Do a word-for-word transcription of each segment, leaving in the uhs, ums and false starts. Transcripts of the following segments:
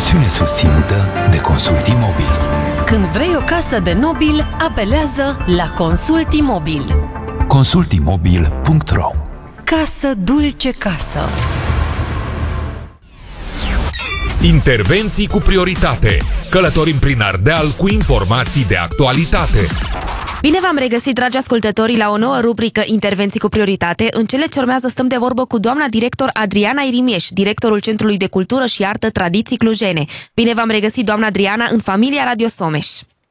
Emisiune susținută de Consult Imobil. Când vrei o casă de nobil, apelează la Consult Imobil. consult imobil punct ro. Casă dulce casă. Intervenții cu prioritate. Călătorim prin Ardeal cu informații de actualitate. Bine v-am regăsit, dragi ascultători, la o nouă rubrică Intervenții cu prioritate. În cele ce urmează stăm de vorbă cu doamna director Adriana Irimieș, directorul Centrului de Cultură și Artă Tradiții Clujene. Bine v-am regăsit, doamna Adriana, în familia Radio Someș.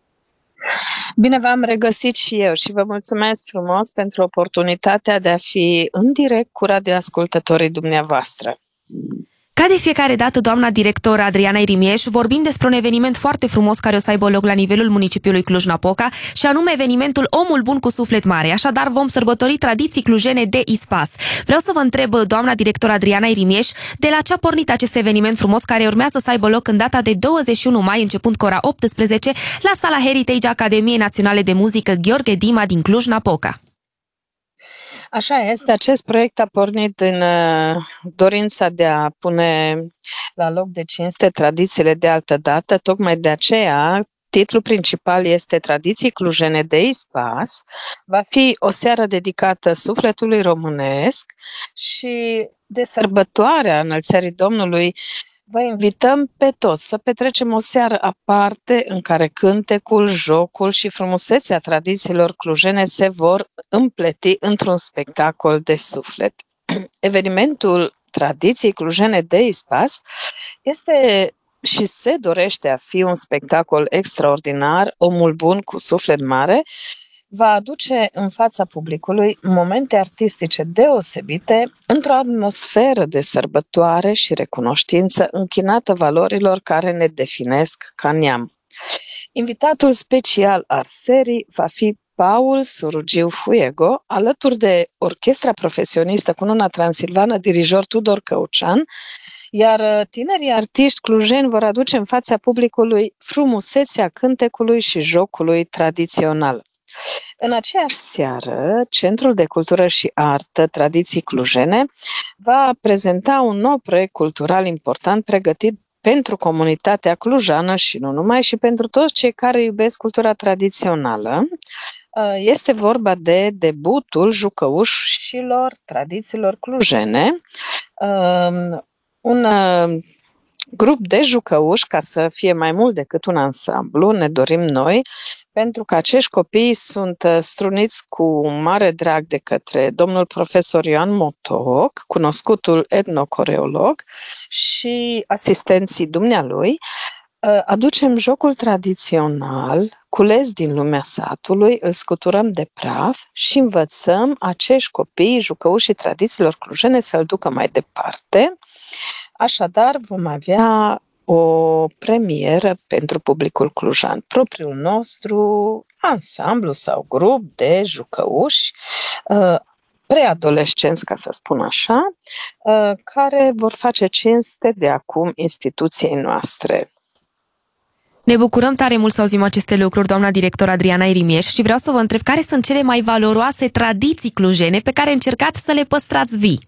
Bine v-am regăsit și eu și vă mulțumesc frumos pentru oportunitatea de a fi în direct cu radioascultătorii dumneavoastră. Ca de fiecare dată, doamna director Adriana Irimieș, vorbim despre un eveniment foarte frumos care o să aibă loc la nivelul municipiului Cluj-Napoca, și anume evenimentul Omul Bun cu Suflet Mare. Așadar, vom sărbători tradiții clujene de ispas. Vreau să vă întreb, doamna director Adriana Irimieș, de la ce a pornit acest eveniment frumos care urmează să aibă loc în data de douăzeci și unu mai, începând cu ora optsprezece, la sala Heritage Academiei Naționale de Muzică Gheorghe Dima din Cluj-Napoca. Așa este, acest proiect a pornit din uh, dorința de a pune la loc de cinste tradițiile de altă dată. Tocmai de aceea, titlul principal este Tradiții clujene de ispas. Va fi o seară dedicată sufletului românesc și de sărbătoarea Înălțării Domnului. Vă invităm pe toți să petrecem o seară aparte în care cântecul, jocul și frumusețea tradițiilor clujene se vor împleti într-un spectacol de suflet. Evenimentul Tradiții clujene de ispas este și se dorește a fi un spectacol extraordinar. Omul Bun cu Suflet Mare va aduce în fața publicului momente artistice deosebite într-o atmosferă de sărbătoare și recunoștință închinată valorilor care ne definesc ca neam. Invitatul special al serii va fi Paul Surugiu Fuego, alături de orchestra profesionistă Cununa Transilvană, dirijor Tudor Căucean, iar tinerii artiști clujeni vor aduce în fața publicului frumusețea cântecului și jocului tradițional. În aceeași seară, Centrul de Cultură și Artă Tradiții Clujene va prezenta un nou proiect cultural important pregătit pentru comunitatea clujană și nu numai, și pentru toți cei care iubesc cultura tradițională. Este vorba de debutul jucăușilor tradițiilor clujene, un grup de jucăuși, ca să fie mai mult decât un ansamblu, ne dorim noi, pentru că acești copii sunt struniți cu mare drag de către domnul profesor Ioan Motoc, cunoscutul etnocoreolog, și asistenții dumnealui. Aducem jocul tradițional, cules din lumea satului, îl scuturăm de praf și învățăm acești copii, jucăușii tradițiilor clujene, să-l ducă mai departe. Așadar, vom avea o premieră pentru publicul clujan, propriul nostru ansamblu sau grup de jucăuși preadolescenți, ca să spun așa, care vor face cinste de acum instituției noastre. Ne bucurăm tare mult să auzim aceste lucruri, doamna director Adriana Irimieș, și vreau să vă întreb care sunt cele mai valoroase tradiții clujene pe care încercați să le păstrați vii.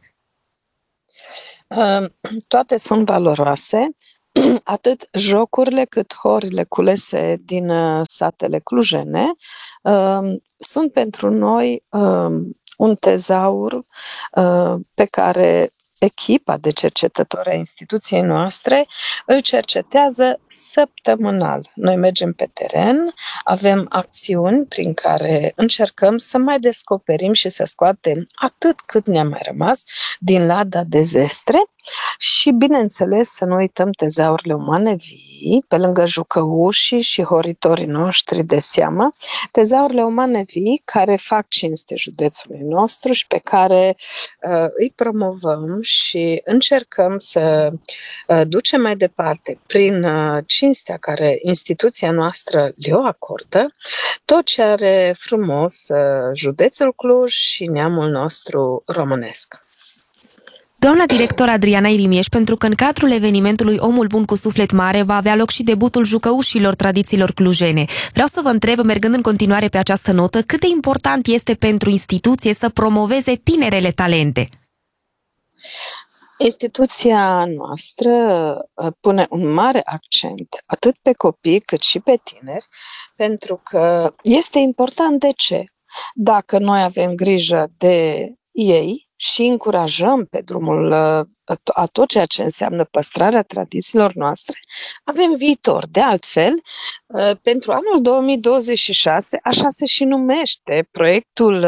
Toate sunt valoroase, atât jocurile cât horile culese din satele clujene sunt pentru noi un tezaur pe care echipa de cercetători a instituției noastre îl cercetează săptămânal. Noi mergem pe teren, avem acțiuni prin care încercăm să mai descoperim și să scoatem atât cât ne-a mai rămas din lada de zestre și, bineînțeles, să nu uităm tezaurile umane vii, pe lângă jucăușii și horitorii noștri de seamă, tezaurile umane vii care fac cinste județului nostru și pe care uh, îi promovăm și încercăm să uh, ducem mai departe prin uh, cinstea care instituția noastră le-o acordă, tot ce are frumos uh, județul Cluj și neamul nostru românesc. Doamna director Adriana Irimieș, pentru că în cadrul evenimentului Omul Bun cu Suflet Mare va avea loc și debutul jucăușilor tradițiilor clujene. Vreau să vă întreb, mergând în continuare pe această notă, cât de important este pentru instituție să promoveze tinerele talente? Instituția noastră pune un mare accent atât pe copii cât și pe tineri, pentru că este important. De ce? Dacă noi avem grijă de ei și încurajăm pe drumul a tot ceea ce înseamnă păstrarea tradițiilor noastre, avem viitor. De altfel, pentru anul două mii douăzeci și șase, așa se și numește proiectul,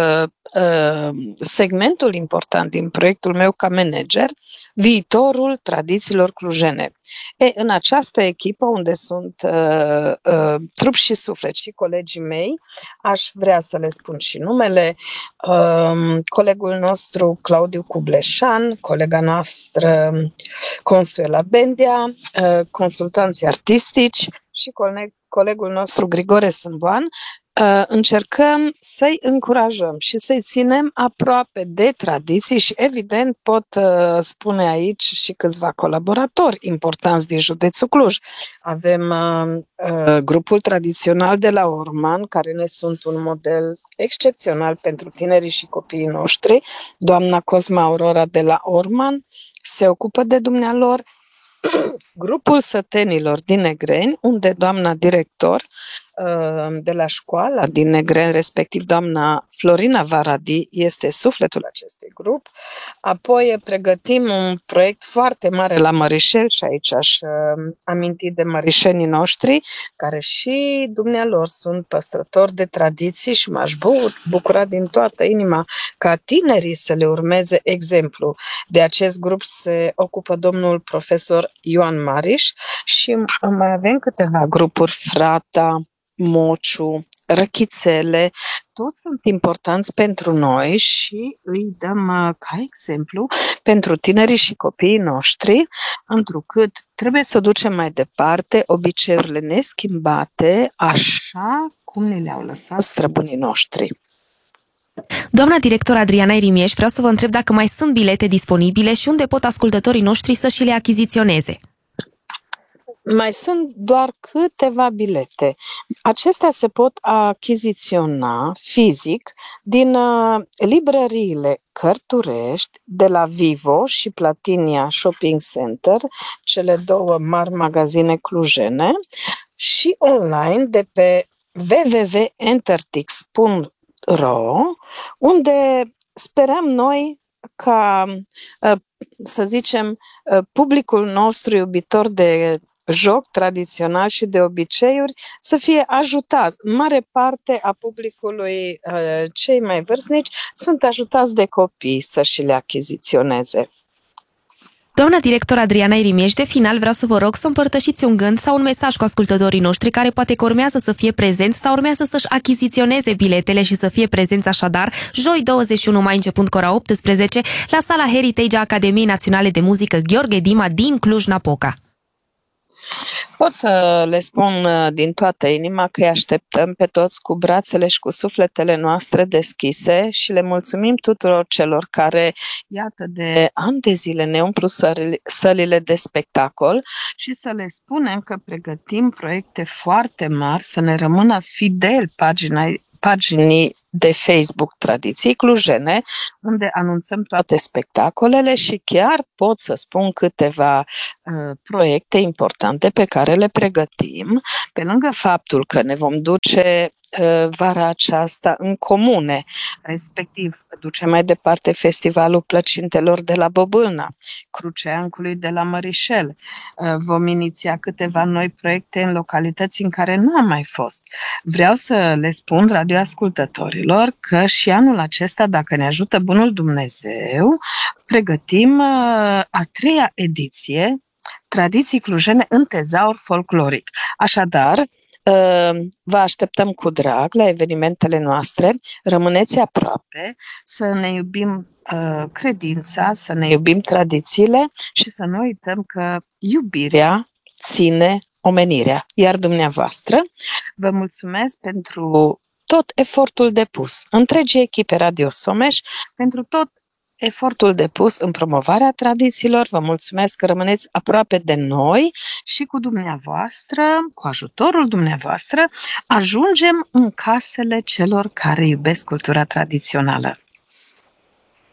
segmentul important din proiectul meu ca manager, Viitorul tradițiilor clujene. E, în această echipă, unde sunt uh, uh, trup și suflet și colegii mei, aș vrea să le spun și numele, uh, colegul nostru Claudiu Cubleșan, colega noastră Consuela Bendea, uh, consultanții artistici și coleg, colegul nostru Grigore Sâmboan. Uh, încercăm să-i încurajăm și să-i ținem aproape de tradiții și, evident, pot uh, spune aici și câțiva colaboratori importanți din județul Cluj. Avem uh, uh, grupul tradițional de la Orman, care ne sunt un model excepțional pentru tinerii și copiii noștri. Doamna Cosma Aurora de la Orman se ocupă de dumnealor. Grupul Sătenilor din Negreni, unde doamna director de la școala din Negreni, respectiv doamna Florina Varadi, este sufletul acestui grup. Apoi pregătim un proiect foarte mare la Mărișel și aici aș aminti de mărișenii noștri, care și dumnealor sunt păstrători de tradiții și m-aș bucura din toată inima ca tinerii să le urmeze exemplu. De acest grup se ocupă domnul profesor Ioan Mariș și mai avem câteva grupuri, Frata, Mociu, Răchițele, toți sunt importanți pentru noi și îi dăm ca exemplu pentru tinerii și copiii noștri, întrucât trebuie să ducem mai departe obiceiurile neschimbate, așa cum ne le-au lăsat străbunii noștri. Doamna director Adriana Irimieș, vreau să vă întreb dacă mai sunt bilete disponibile și unde pot ascultătorii noștri să și le achiziționeze. Mai sunt doar câteva bilete. Acestea se pot achiziționa fizic din uh, librăriile Cărturești, de la Vivo și Platinia Shopping Center, cele două mari magazine clujene, și online de pe w w w punct entertix punct r o, unde sperăm noi ca, să zicem, publicul nostru iubitor de joc tradițional și de obiceiuri să fie ajutat. Mare parte a publicului, cei mai vârstnici, sunt ajutați de copii să și le achiziționeze. Doamna director Adriana Irimieș, de final vreau să vă rog să împărtășiți un gând sau un mesaj cu ascultătorii noștri care poate că urmează să fie prezenți sau urmează să-și achiziționeze biletele și să fie prezenți așadar joi douăzeci și unu mai începând cu ora optsprezece la sala Heritage a Academiei Naționale de Muzică Gheorghe Dima din Cluj-Napoca. Pot să le spun din toată inima că îi așteptăm pe toți cu brațele și cu sufletele noastre deschise și le mulțumim tuturor celor care, iată, de ani de zile ne umplu sălile de spectacol și să le spunem că pregătim proiecte foarte mari, să ne rămână fidel pagina, paginii de Facebook Tradiții Clujene, unde anunțăm toate spectacolele și chiar pot să spun câteva uh, proiecte importante pe care le pregătim, pe lângă faptul că ne vom duce uh, vara aceasta în comune, respectiv duce mai departe Festivalul Plăcintelor de la Bobâlna, Cruceancului de la Mărișel. Uh, vom iniția câteva noi proiecte în localități în care nu am mai fost. Vreau să le spun radioascultătorilor că și anul acesta, dacă ne ajută bunul Dumnezeu, pregătim a treia ediție Tradiții Clujene în tezaur folcloric. Așadar, vă așteptăm cu drag la evenimentele noastre, rămâneți aproape, să ne iubim credința, să ne iubim tradițiile și să nu uităm că iubirea ține omenirea. Iar dumneavoastră, vă mulțumesc pentru tot efortul depus, întregii echipe Radio Someș, pentru tot efortul depus în promovarea tradițiilor. Vă mulțumesc că rămâneți aproape de noi și cu dumneavoastră, cu ajutorul dumneavoastră, ajungem în casele celor care iubesc cultura tradițională.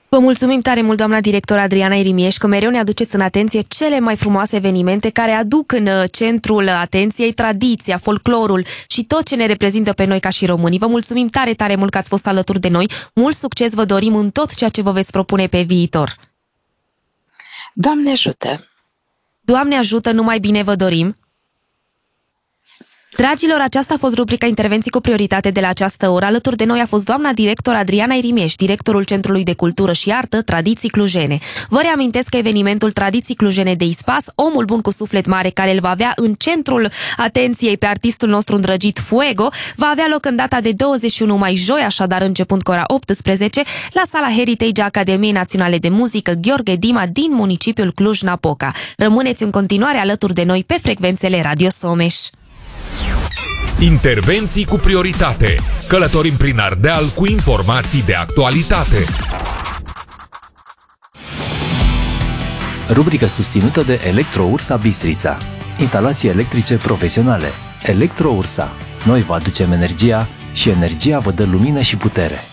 Vă mulțumim tare mult, doamna director Adriana Irimieș, că mereu ne aduceți în atenție cele mai frumoase evenimente care aduc în centrul atenției tradiția, folclorul și tot ce ne reprezintă pe noi ca și români. Vă mulțumim tare, tare mult că ați fost alături de noi. Mult succes vă dorim în tot ceea ce vă veți propune pe viitor. Doamne ajută! Doamne ajută, numai bine vă dorim! Dragilor, aceasta a fost rubrica Intervenții cu prioritate de la această oră. Alături de noi a fost doamna director Adriana Irimieș, directorul Centrului de Cultură și Artă Tradiții Clujene. Vă reamintesc că evenimentul Tradiții Clujene de Ispas, omul bun cu suflet mare, care îl va avea în centrul atenției pe artistul nostru îndrăgit Fuego, va avea loc în data de douăzeci și unu mai, joi, așadar începând cu ora optsprezece, la sala Heritage a Academiei Naționale de Muzică Gheorghe Dima din municipiul Cluj-Napoca. Rămâneți în continuare alături de noi pe frecvențele Radio Someș. Intervenții cu prioritate. Călătorim prin Ardeal cu informații de actualitate. Rubrică susținută de Electro-Ursa Bistrița. Instalații electrice profesionale. Electro-Ursa. Noi vă aducem energia și energia vă dă lumină și putere.